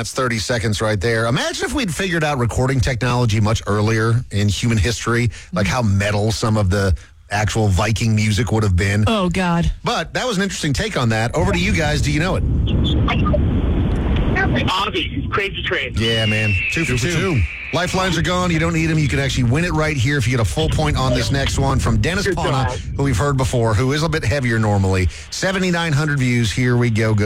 That's 30 seconds right there. Imagine if we'd figured out recording technology much earlier in human history, like how metal some of the actual Viking music would have been. Oh, God. But that was an interesting take on that. Over to you guys. Do you know it? Ozzy, Crazy Train. Yeah, man. Two for two. Lifelines are gone. You don't need them. You can actually win it right here if you get a full point on this next one from Dennis Pana, who we've heard before, who is a bit heavier normally. 7,900 views. Here we go. Good